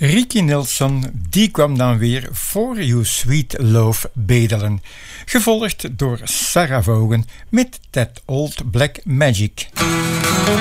Ricky Nelson, die kwam dan weer For You Sweet Love bedelen, gevolgd door Sarah Vaughan met That Old Black Magic.